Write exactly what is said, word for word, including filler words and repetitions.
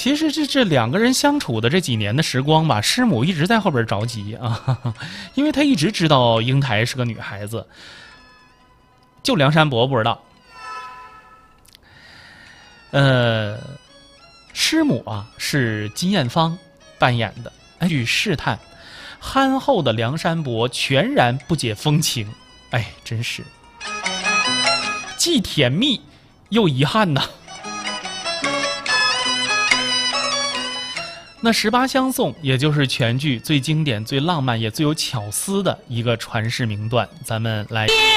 其实这这两个人相处的这几年的时光吧，师母一直在后边着急啊，哈哈，因为他一直知道英台是个女孩子，就梁山伯不知道。呃，师母啊是金艳芳扮演的，哎，去试探，憨厚的梁山伯全然不解风情，哎，真是既甜蜜又遗憾呐。那十八相送，也就是全剧最经典、最浪漫也最有巧思的一个传世名段，咱们来。